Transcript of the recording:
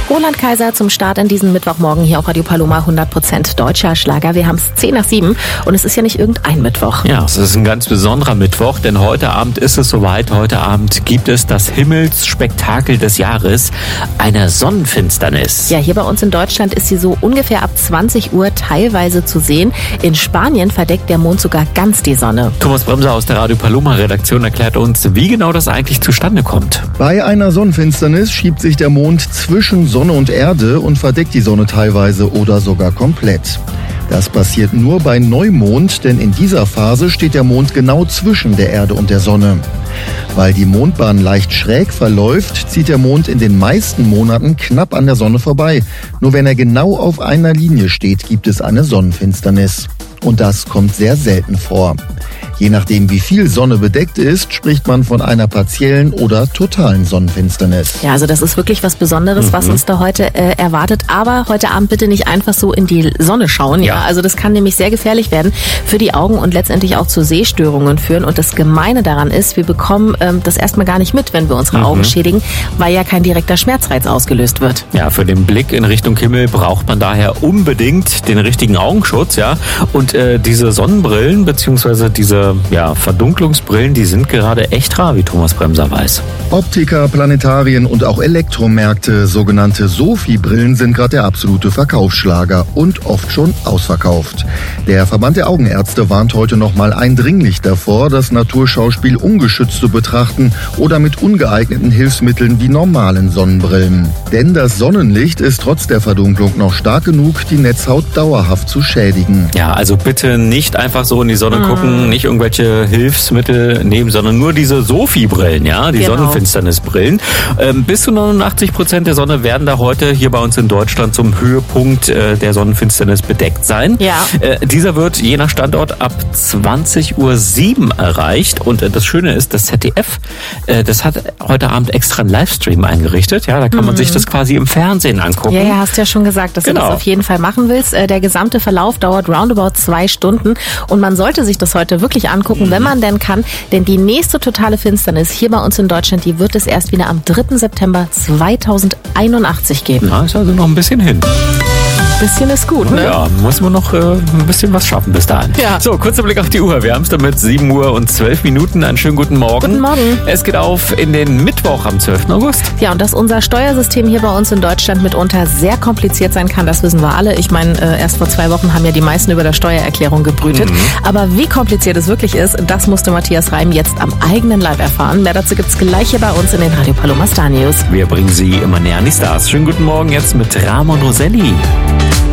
Roland Kaiser zum Start in diesen Mittwochmorgen hier auf Radio Paloma, 100% deutscher Schlager. Wir haben es 6:10 und es ist ja nicht irgendein Mittwoch. Ja, es ist ein ganz besonderer Mittwoch, denn heute Abend ist es soweit. Heute Abend gibt es das Himmelsspektakel des Jahres, eine Sonnenfinsternis. Ja, hier bei uns in Deutschland ist sie so ungefähr ab 20 Uhr teilweise zu sehen. In Spanien verdeckt der Mond sogar ganz die Sonne. Thomas Bremser aus der Radio Paloma Redaktion erklärt uns, wie genau das eigentlich zustande kommt. Bei einer Sonnenfinsternis schiebt sich der Mond zwischen Sonne und Erde und verdeckt die Sonne teilweise oder sogar komplett. Das passiert nur bei Neumond, denn in dieser Phase steht der Mond genau zwischen der Erde und der Sonne. Weil die Mondbahn leicht schräg verläuft, zieht der Mond in den meisten Monaten knapp an der Sonne vorbei. Nur wenn er genau auf einer Linie steht, gibt es eine Sonnenfinsternis. Und das kommt sehr selten vor. Je nachdem, wie viel Sonne bedeckt ist, spricht man von einer partiellen oder totalen Sonnenfinsternis. Ja, also das ist wirklich was Besonderes, was uns da heute erwartet. Aber heute Abend bitte nicht einfach so in die Sonne schauen. Ja, also das kann nämlich sehr gefährlich werden für die Augen und letztendlich auch zu Sehstörungen führen. Und das Gemeine daran ist, wir bekommen das erstmal gar nicht mit, wenn wir unsere Augen schädigen, weil ja kein direkter Schmerzreiz ausgelöst wird. Ja, für den Blick in Richtung Himmel braucht man daher unbedingt den richtigen Augenschutz, ja. Und diese Sonnenbrillen bzw. diese Verdunklungsbrillen, die sind gerade echt rar, wie Thomas Bremser weiß. Optiker, Planetarien und auch Elektromärkte, sogenannte Sophie-Brillen, sind gerade der absolute Verkaufsschlager und oft schon ausverkauft. Der Verband der Augenärzte warnt heute nochmal eindringlich davor, das Naturschauspiel ungeschützt zu betrachten oder mit ungeeigneten Hilfsmitteln wie normalen Sonnenbrillen. Denn das Sonnenlicht ist trotz der Verdunklung noch stark genug, die Netzhaut dauerhaft zu schädigen. Ja, also bitte nicht einfach so in die Sonne gucken, nicht irgendwelche Hilfsmittel nehmen, sondern nur diese Sophie-Brillen, ja, die Sonnenfinsternisbrillen. Bis zu 89% der Sonne werden da heute hier bei uns in Deutschland zum Höhepunkt der Sonnenfinsternis bedeckt sein. Ja. Dieser wird je nach Standort ab 20:07 Uhr erreicht und das Schöne ist, das ZDF, das hat heute Abend extra einen Livestream eingerichtet, ja, da kann man sich das quasi im Fernsehen angucken. Ja, hast ja schon gesagt, dass du das auf jeden Fall machen willst. Der gesamte Verlauf dauert roundabout 2 Stunden und man sollte sich das heute wirklich angucken, wenn man denn kann, denn die nächste totale Finsternis hier bei uns in Deutschland, die wird es erst wieder am 3. September 2081 geben. Ja, ist also noch ein bisschen hin. Bisschen ist gut, ne? Ja, muss man noch ein bisschen was schaffen bis dahin. Ja. So, kurzer Blick auf die Uhr. Wir haben es damit 7:12 Uhr. Einen schönen guten Morgen. Guten Morgen. Es geht auf in den Mittwoch am 12. August. Ja, und dass unser Steuersystem hier bei uns in Deutschland mitunter sehr kompliziert sein kann, das wissen wir alle. Ich meine, erst vor 2 Wochen haben ja die meisten über der Steuererklärung gebrütet. Aber wie kompliziert es wirklich ist, das musste Matthias Reim jetzt am eigenen Leib erfahren. Mehr dazu gibt's gleich hier bei uns in den Radio Paloma Star News. Wir bringen Sie immer näher an die Stars. Schönen guten Morgen jetzt mit Ramon Roselli.